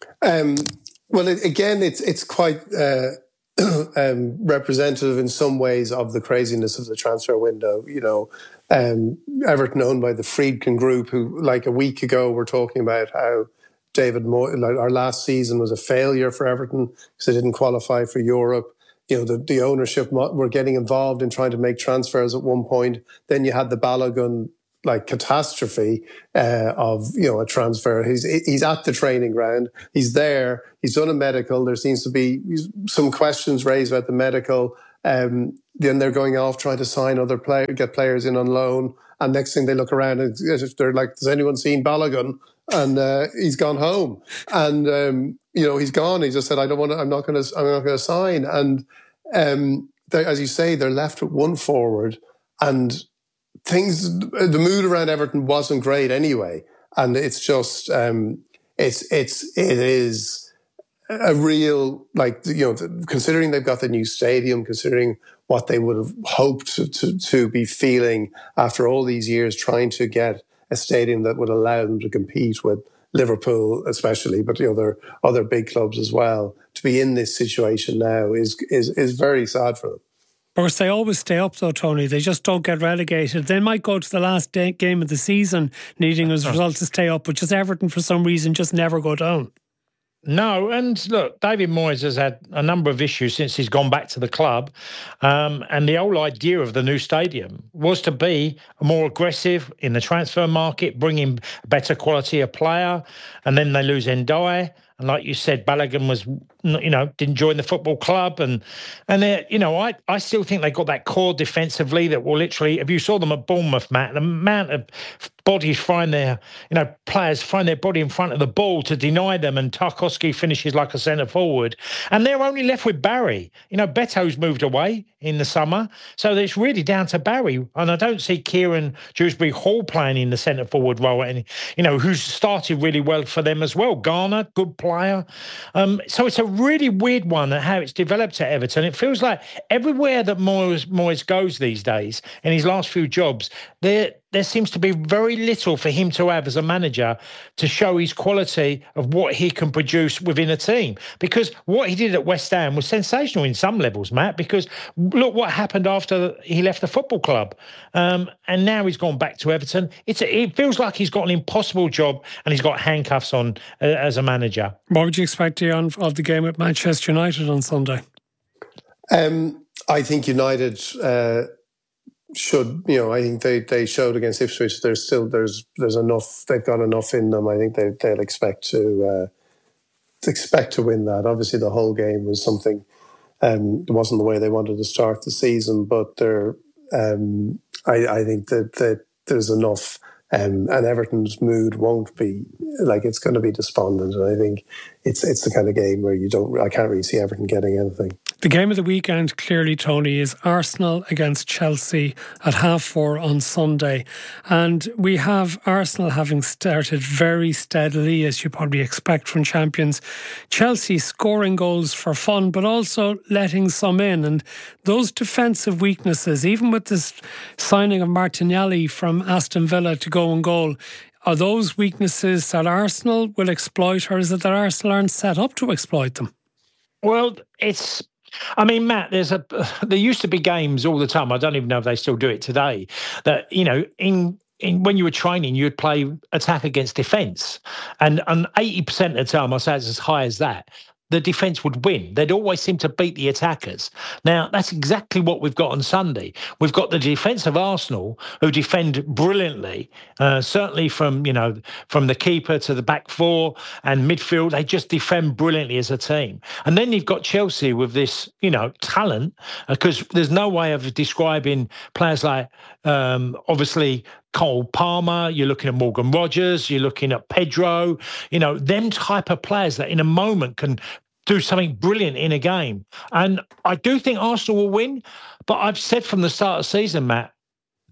Well, again, it's quite... representative in some ways of the craziness of the transfer window. You know, Everton, owned by the Friedkin Group, who, like, a week ago were talking about how David Moyes, like, our last season was a failure for Everton because they didn't qualify for Europe. You know, the ownership were getting involved in trying to make transfers at one point. Then you had the Balogun catastrophe of, you know, a transfer. He's at the training ground. He's there. He's done a medical. There seems to be some questions raised about the medical. Then they're going off trying to sign other players, get players in on loan. And next thing they look around and they're like, has anyone seen Balogun? And he's gone home. And you know, he's gone. He just said, I'm not going to sign. And as you say, they're left with one forward, and the mood around Everton wasn't great anyway, and it's just it is a real, like, you know, considering they've got the new stadium, considering what they would have hoped to be feeling after all these years trying to get a stadium that would allow them to compete with Liverpool, especially, but the other big clubs as well. To be in this situation now is very sad for them. Of course, they always stay up, though, Tony. They just don't get relegated. They might go to the last game of the season needing as a result to stay up, but just Everton, for some reason, just never go down. No, and look, David Moyes has had a number of issues since he's gone back to the club. And the whole idea of the new stadium was to be more aggressive in the transfer market, bring in better quality of player, and then they lose Ndiaye. And like you said, Balogun was, you know, didn't join the football club. And you know, I still think they got that core defensively that will literally, if you saw them at Bournemouth, Matt, the amount of bodies find their, you know, players find their body in front of the ball to deny them, and Tarkowski finishes like a centre forward. And they're only left with Barry. You know, Beto's moved away in the summer. So it's really down to Barry. And I don't see Kieran Dewsbury-Hall playing in the centre forward role, and, you know, who's started really well for them as well. Garner, good player. So it's a really weird one at how it's developed at Everton. It feels like everywhere that Moyes goes these days, in his last few jobs, there seems to be very little for him to have as a manager to show his quality of what he can produce within a team. Because what he did at West Ham was sensational in some levels, Matt, because look what happened after he left the football club. And now he's gone back to Everton. It feels like he's got an impossible job and he's got handcuffs on as a manager. What would you expect, Dion, of the game at Manchester United on Sunday? I think United... should, you know, I think they showed against Ipswich there's enough, they've got enough in them. I think they'll expect to win that. Obviously the whole game was something, it wasn't the way they wanted to start the season, but I think that there's enough, and Everton's mood won't be, like, it's going to be despondent, and I think it's the kind of game where I can't really see Everton getting anything. The game of the weekend, clearly, Tony, is Arsenal against Chelsea at 4:30 on Sunday. And we have Arsenal having started very steadily, as you probably expect from champions. Chelsea scoring goals for fun, but also letting some in. And those defensive weaknesses, even with this signing of Martinelli from Aston Villa to go and goal, are those weaknesses that Arsenal will exploit, or is it that Arsenal aren't set up to exploit them? Well, I mean, Matt, there used to be games all the time. I don't even know if they still do it today. That, you know, when you were training, you'd play attack against defence, and 80% of the time, I say it's as high as that, the defence would win. They'd always seem to beat the attackers. Now, that's exactly what we've got on Sunday. We've got the defence of Arsenal, who defend brilliantly, certainly from the keeper to the back four and midfield. They just defend brilliantly as a team. And then you've got Chelsea with this, you know, talent, because there's no way of describing players like, obviously, Cole Palmer, you're looking at Morgan Rogers, you're looking at Pedro, you know, them type of players that in a moment can do something brilliant in a game. And I do think Arsenal will win, but I've said from the start of the season, Matt,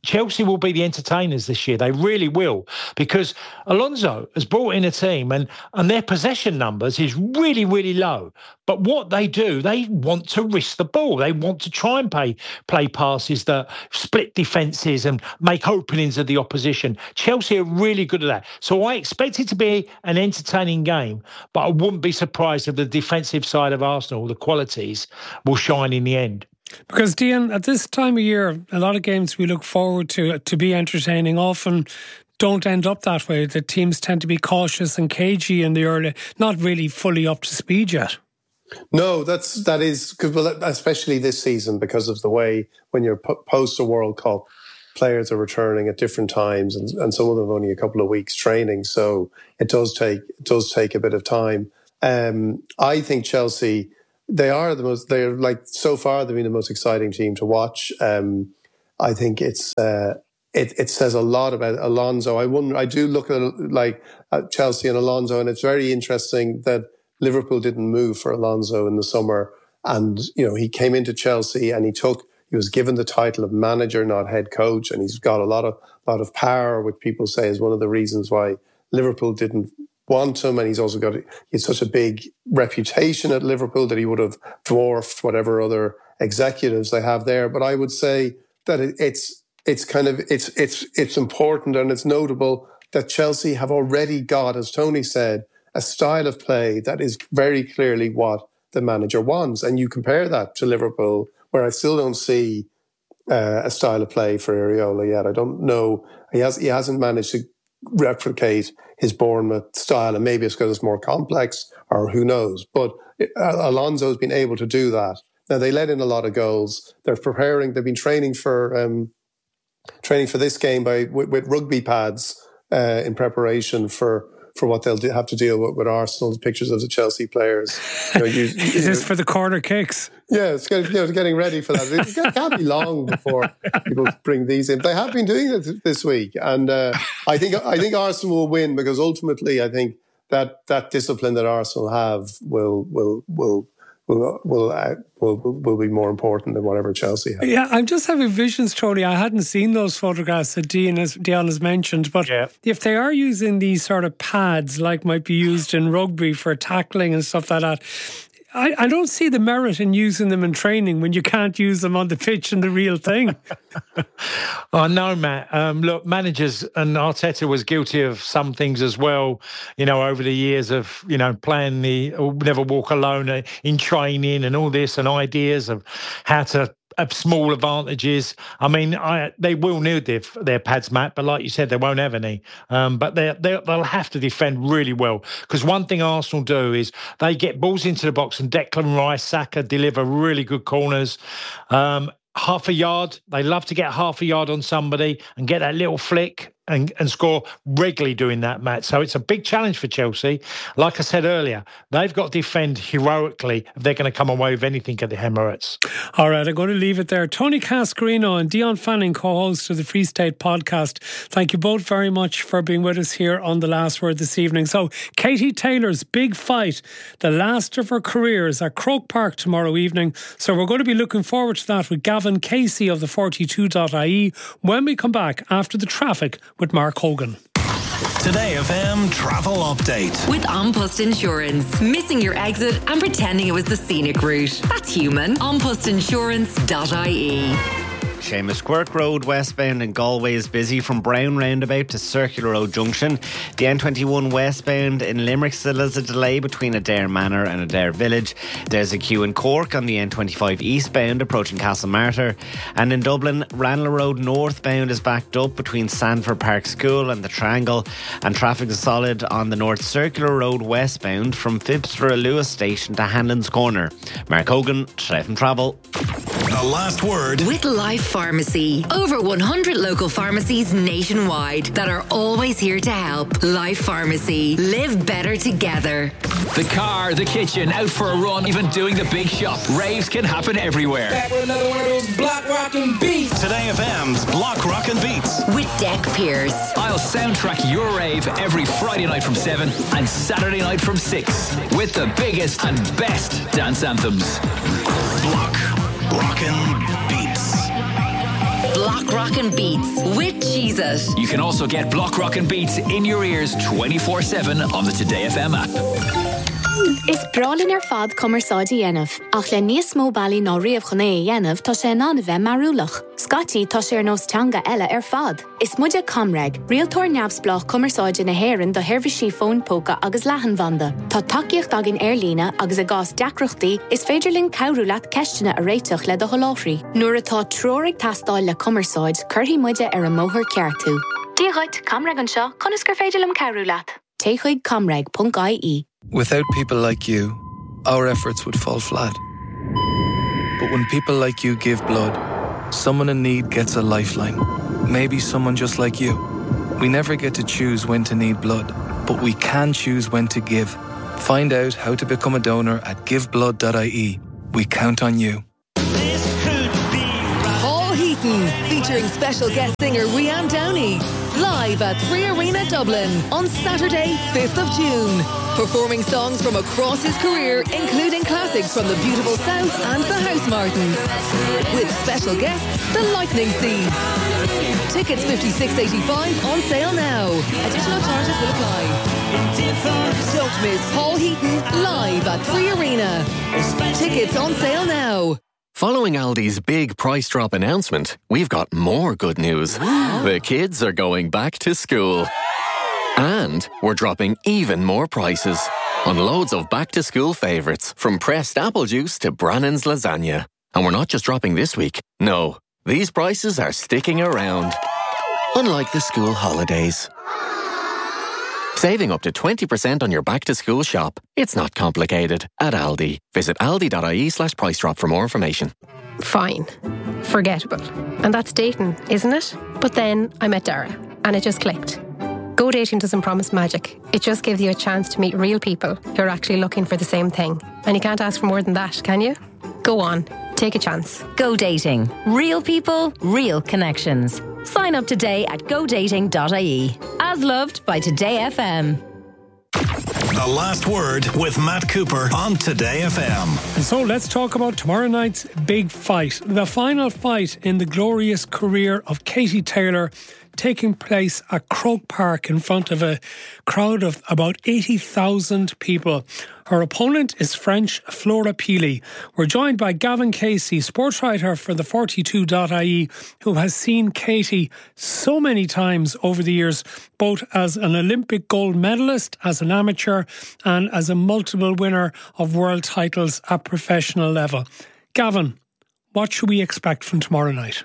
Chelsea will be the entertainers this year. They really will, because Alonso has brought in a team and their possession numbers is really, really low. But what they do, they want to risk the ball. They want to try and play passes that split defences and make openings of the opposition. Chelsea are really good at that. So I expect it to be an entertaining game, but I wouldn't be surprised if the defensive side of Arsenal, the qualities, will shine in the end. Because, Dion, at this time of year, a lot of games we look forward to be entertaining often don't end up that way. The teams tend to be cautious and cagey in the early, not really fully up to speed yet. No, that is because, especially this season, because of the way when you're post a World Cup, players are returning at different times, and some of them only a couple of weeks training. So it does take a bit of time. I think Chelsea, they're like, so far they've been the most exciting team to watch. I think it says a lot about Alonso. I do look at Chelsea and Alonso, and it's very interesting that Liverpool didn't move for Alonso in the summer. And, he came into Chelsea and he was given the title of manager, not head coach. And he's got a lot of power, which people say is one of the reasons why Liverpool didn't want him. And he's also he's such a big reputation at Liverpool that he would have dwarfed whatever other executives they have there. But I would say that it's important and it's notable that Chelsea have already got, as Tony said, a style of play that is very clearly what the manager wants. And you compare that to Liverpool, where I still don't see a style of play for Areola yet. I don't know. He hasn't managed to replicate his Bournemouth style, and maybe it's because it's more complex, or who knows. But Alonso's been able to do that. Now, they let in a lot of goals. They've been training for this game with rugby pads in preparation for what they'll have to deal with Arsenal. Pictures of the Chelsea players. Is this for the corner kicks? Yeah, it's getting ready for that. It can't be long before people bring these in. They have been doing it this week, and I think Arsenal will win, because ultimately I think that discipline that Arsenal have will be more important than whatever Chelsea has. Yeah, I'm just having visions, Tony. I hadn't seen those photographs that Dion has mentioned, but if they are using these sort of pads like might be used in rugby for tackling and stuff like that, I don't see the merit in using them in training when you can't use them on the pitch in the real thing. Oh, no, Matt. Look, managers, and Arteta was guilty of some things as well, over the years of, playing the never walk alone in training and all this, and ideas of how to have small advantages. I mean, they will need their pads, Matt, but like you said, they won't have any. But they'll have to defend really well, because one thing Arsenal do is they get balls into the box, and Declan Rice, Saka deliver really good corners. Half a yard, they love to get half a yard on somebody and get that little flick and score regularly doing that, Matt. So it's a big challenge for Chelsea. Like I said earlier, they've got to defend heroically if they're going to come away with anything at the Emirates. All right, I'm going to leave it there. Tony Cascarino and Dion Fanning, co-host of the Free State podcast. Thank you both very much for being with us here on The Last Word this evening. So, Katie Taylor's big fight, the last of her career, is at Croke Park tomorrow evening. So we're going to be looking forward to that with Gavin Casey of the 42.ie when we come back after the traffic with Mark Hogan. Today FM travel update. With An Post Insurance. Missing your exit and pretending it was the scenic route. That's human. anpostinsurance.ie. Seamus Quirk Road westbound in Galway is busy from Brown Roundabout to Circular Road Junction. The N21 westbound in Limerick still has a delay between Adair Manor and Adair Village. There's a queue in Cork on the N25 eastbound approaching Castlemartyr. And in Dublin, Ranelagh Road northbound is backed up between Sandford Park School and the Triangle. And traffic is solid on the North Circular Road westbound from Phibsborough Lewis Station to Hanlon's Corner. Mark Hogan, FM Travel. The Last Word with Life Pharmacy. Over 100 local pharmacies nationwide that are always here to help. Life Pharmacy. Live better together. The car, the kitchen, out for a run, even doing the big shop. Raves can happen everywhere. Back with another one of those block rockin' beats. Today FM's Block Rockin' Beats. With Deck Pierce. I'll soundtrack your rave every Friday night from 7 and Saturday night from 6 with the biggest and best dance anthems. Block Rockin' Beats. Block Rockin' Beats with Cheez-It. You can also get Block Rockin' Beats in your ears 24/7 on the Today FM app. Is bralin fad commerceáidí dhéanamh, ach le níos mó bailí ná riamh chuné dhéanamh tá sé ná bheith marúlach. Scotty tá sé nós teanga eile fad. Is muide Comreg, rialtóir neamhsplach commerceáide na héireann do hirmhísí phone póca agus leathanbhanda. Tá takeíocht agin airlína agus a gás deacrochtaí is féidirlinn cabhrúlaat ceistena a réiteach le do choláthraí. Nuair atá tróraigh tastáil le commerceáid, chuirtí muide ar a móthar ceartú. Díghait Comreg an seo, conas gur féidirlim cabhrúlaat. Téchuig comreg.ie. Without people like you, our efforts would fall flat. But when people like you give blood, someone in need gets a lifeline. Maybe someone just like you. We never get to choose when to need blood, but we can choose when to give. Find out how to become a donor at giveblood.ie. We count on you. Paul Heaton, featuring special guest singer Rianne Downey, live at 3 Arena Dublin on Saturday, 5th of June. Performing songs from across his career, including classics from the Beautiful South and the Housemartins. With special guests, the Lightning Seeds. Tickets $56.85 on sale now. Additional charges will apply. Don't miss Paul Heaton live at 3 Arena. Tickets on sale now. Following Aldi's big price drop announcement, we've got more good news. The kids are going back to school. And we're dropping even more prices on loads of back-to-school favourites, from pressed apple juice to Brannan's lasagna. And we're not just dropping this week. No, these prices are sticking around. Unlike the school holidays. Saving up to 20% on your back-to-school shop. It's not complicated at Aldi. Visit aldi.ie/price drop for more information. Fine. Forgettable. And that's dating, isn't it? But then I met Dara, and it just clicked. Go Dating doesn't promise magic. It just gives you a chance to meet real people who are actually looking for the same thing. And you can't ask for more than that, can you? Go on. Take a chance. Go Dating. Real people, real connections. Sign up today at godating.ie. As loved by Today FM. The Last Word with Matt Cooper on Today FM. And so let's talk about tomorrow night's big fight. The final fight in the glorious career of Katie Taylor, taking place at Croke Park in front of a crowd of about 80,000 people. Her opponent is French Flora Peely. We're joined by Gavin Casey, sports writer for the 42.ie, who has seen Katie so many times over the years, both as an Olympic gold medalist, as an amateur, and as a multiple winner of world titles at professional level. Gavin, what should we expect from tomorrow night?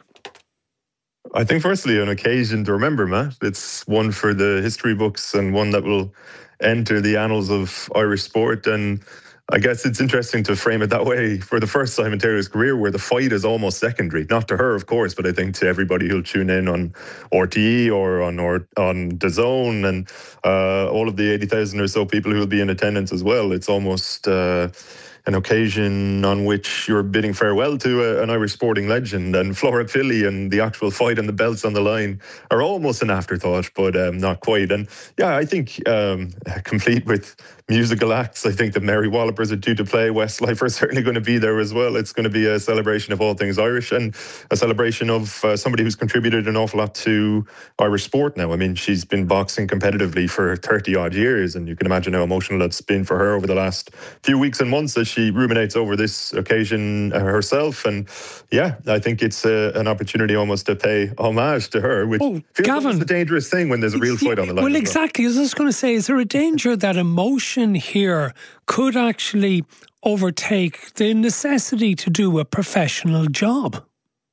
I think firstly an occasion to remember, Matt. It's one for the history books and one that will enter the annals of Irish sport. And I guess it's interesting to frame it that way for the first time in Taylor's career, where the fight is almost secondary. Not to her, of course, but I think to everybody who'll tune in on RTE or on DAZN and all of the 80,000 or so people who will be in attendance as well. It's almost an occasion on which you're bidding farewell to an Irish sporting legend, and Flora Peely and the actual fight and the belts on the line are almost an afterthought, but not quite. And yeah, I think complete with musical acts. I think the Mary Wallopers are due to play. Westlife are certainly going to be there as well. It's going to be a celebration of all things Irish and a celebration of somebody who's contributed an awful lot to Irish sport now. I mean, she's been boxing competitively for 30 odd years, and you can imagine how emotional it's been for her over the last few weeks and months as she ruminates over this occasion herself. And yeah, I think it's an opportunity almost to pay homage to her, which feels Gavin, like a dangerous thing when there's a real fight on the line. Well, exactly. I was just going to say, is there a danger that emotion here could actually overtake the necessity to do a professional job?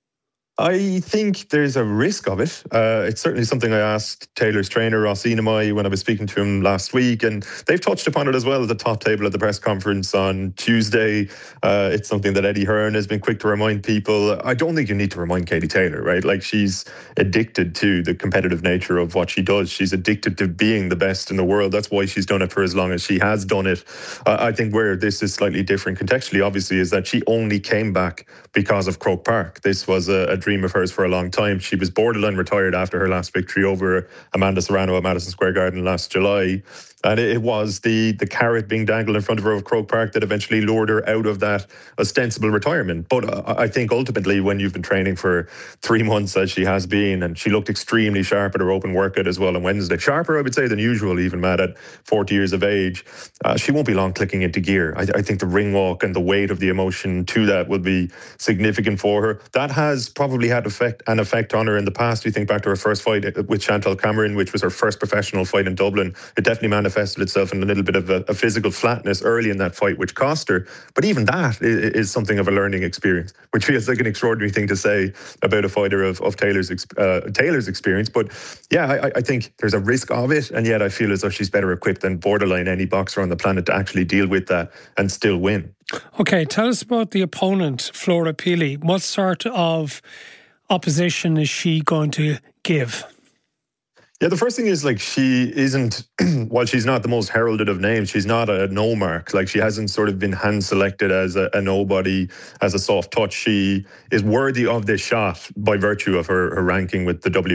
I think there's a risk of it. It's certainly something I asked Taylor's trainer, Ross Enamai, when I was speaking to him last week, and they've touched upon it as well at the top table at the press conference on Tuesday. It's something that Eddie Hearn has been quick to remind people. I don't think you need to remind Katie Taylor, right? Like, she's addicted to the competitive nature of what she does. She's addicted to being the best in the world. That's why she's done it for as long as she has done it. I think where this is slightly different contextually, obviously, is that she only came back because of Croke Park. This was a dream of hers for a long time. She was borderline retired after her last victory over Amanda Serrano at Madison Square Garden last July. And it was the carrot being dangled in front of her of Croke Park that eventually lured her out of that ostensible retirement. But I think ultimately, when you've been training for 3 months, as she has been, and she looked extremely sharp at her open workout as well on Wednesday, sharper, I would say, than usual, even, Matt, at 40 years of age, she won't be long clicking into gear. I think the ring walk and the weight of the emotion to that will be significant for her. That has probably had an effect on her in the past. We think back to her first fight with Chantal Cameron, which was her first professional fight in Dublin. It definitely manifested itself in a little bit of a physical flatness early in that fight, which cost her. But even that is something of a learning experience, which feels like an extraordinary thing to say about a fighter of Taylor's experience. But yeah, I think there's a risk of it, and yet I feel as though she's better equipped than borderline any boxer on the planet to actually deal with that and still win. Okay, tell us about the opponent, Flora Peely. What sort of opposition is she going to give? Yeah, the first thing is, like, she isn't, while she's not the most heralded of names, she's not a no mark. Like, she hasn't sort of been hand selected as a nobody, as a soft touch. She is worthy of this shot by virtue of her ranking with the